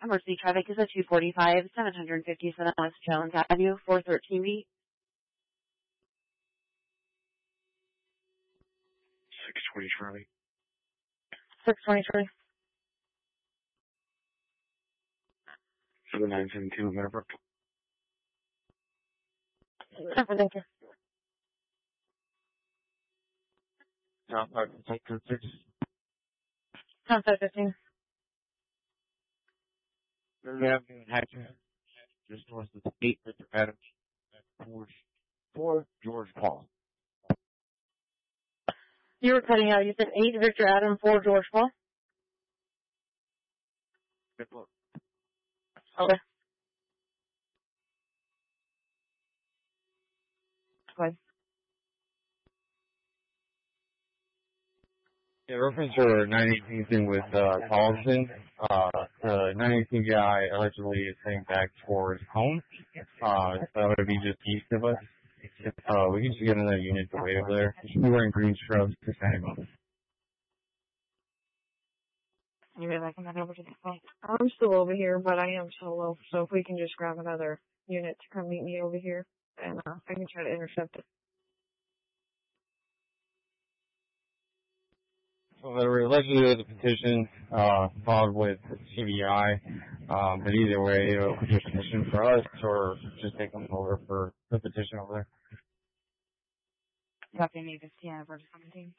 Emergency traffic is at 245, 757 West Jones Avenue, 413B. 620 Charlie. 623. 7972 Meadowbrook. Thank you. South 556. South 515. Third Avenue in Hatchet. Just north of 8 Victor Adams. 4 George Paul. You were cutting out. You said 8 Victor Adam, 4 George Paul? Good luck. Okay. Good. Yeah, reference for 918 thing with Carlson. The 918 guy allegedly is heading back towards home. So that would be just east of us. We can just get another unit to wait over there. You should be wearing green scrubs to Sanibel. You ready back that over to the phone? I'm still over here, but I am solo, so if we can just grab another unit to come meet me over here, and I can try to intercept it. So there were allegedly the petition filed with CBI, but either way, it'll be a petition for us, or just take them over for the petition over there. Copy me, 15 versus 17.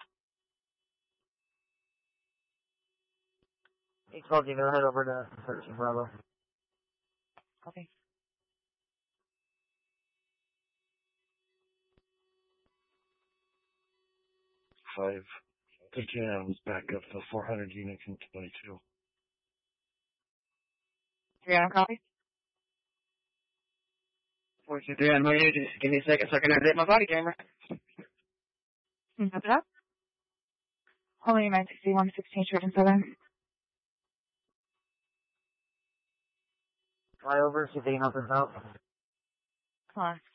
812, you go head over to 13 Bravo. Copy. Five. 15 Adams back up to 400 units in 22. 3 Adam, copy. 423 on my unit, just give me a second so I can update my body camera. What's it up? Only 961, 16, short and 7. Fly over, see if they can help us out. Come on.